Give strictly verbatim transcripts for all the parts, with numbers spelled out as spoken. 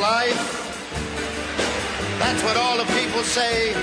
life. That's what all the people say.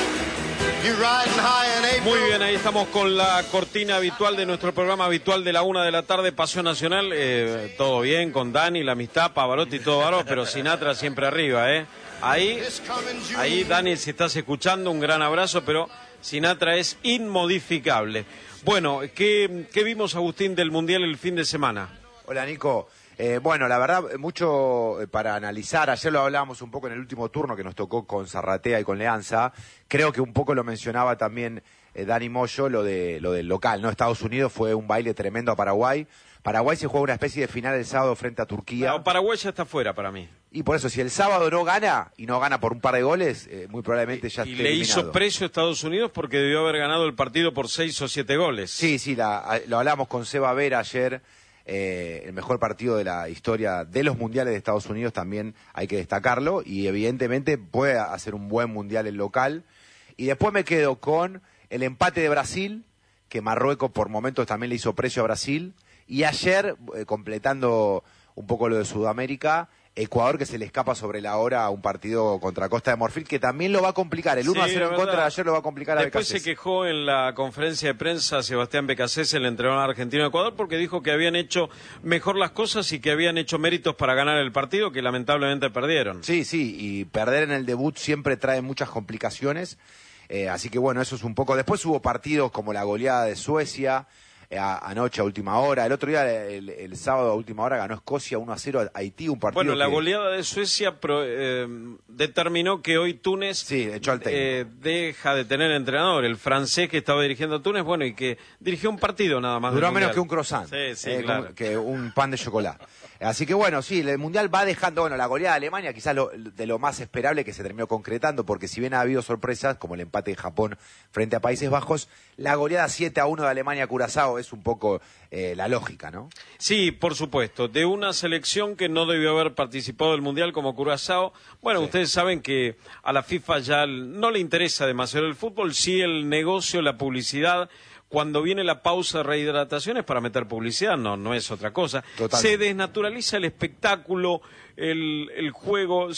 You're riding high in April. Muy bien, ahí estamos con la cortina habitual de nuestro programa habitual de la una de la tarde, Pasión Nacional. Eh, todo bien, con Dani, la amistad, Pavarotti y todo bárbaro, pero Sinatra siempre arriba, ¿eh? Ahí, ahí, Dani, si estás escuchando, un gran abrazo, pero Sinatra es inmodificable. Bueno, ¿qué, qué vimos, Agustín, del Mundial el fin de semana? Hola, Nico. Eh, bueno, la verdad, mucho para analizar. Ayer lo hablábamos un poco en el último turno que nos tocó con Zarratea y con Leanza. Creo que un poco lo mencionaba también eh, Dani Moyo, lo de lo del local, ¿no? Estados Unidos fue un baile tremendo a Paraguay. Paraguay se juega una especie de final el sábado frente a Turquía. No, Paraguay ya está fuera para mí. Y por eso, si el sábado no gana, y no gana por un par de goles, eh, muy probablemente ya y esté le eliminado. hizo precio a Estados Unidos porque debió haber ganado el partido por seis o siete goles. Sí, sí, la, lo hablamos con Seba Vera ayer. Eh, el mejor partido de la historia de los mundiales de Estados Unidos, también hay que destacarlo, y evidentemente puede hacer un buen mundial el local. Y después me quedo con el empate de Brasil, que Marruecos por momentos también le hizo precio a Brasil, y ayer, eh, completando un poco lo de Sudamérica, Ecuador, que se le escapa sobre la hora a un partido contra Costa de Marfil, que también lo va a complicar. El uno a cero en contra de ayer lo va a complicar a Después Becasés. se quejó en la conferencia de prensa Sebastián Becasés, el entrenador argentino de Ecuador, porque dijo que habían hecho mejor las cosas y que habían hecho méritos para ganar el partido, que lamentablemente perdieron. Sí, sí, y perder en el debut siempre trae muchas complicaciones. Eh, así que bueno, eso es un poco. Después hubo partidos como la goleada de Suecia, eh, a, anoche a última hora. El otro día, el, el sábado a última hora, ganó Escocia uno a cero a Haití, un partido. Bueno, la que... goleada de Suecia pro, eh, determinó que hoy Túnez sí, echó al eh, deja de tener entrenador. El francés que estaba dirigiendo a Túnez, bueno, y que dirigió un partido nada más. Duró menos mundial. que un croissant, sí, sí, eh, claro. como, que un pan de chocolate. Así que bueno, sí, el Mundial va dejando, bueno, la goleada de Alemania, quizás lo, de lo más esperable que se terminó concretando, porque si bien ha habido sorpresas, como el empate de Japón frente a Países Bajos, la goleada siete a uno de Alemania a Curazao es un poco eh, la lógica, ¿no? Sí, por supuesto, de una selección que no debió haber participado del Mundial como Curazao. Bueno, sí. Ustedes saben que a la FIFA ya no le interesa demasiado el fútbol, sí el negocio, la publicidad. Cuando viene la pausa de rehidratación es para meter publicidad, no, no es otra cosa. Totalmente. Se desnaturaliza el espectáculo, el, el juego.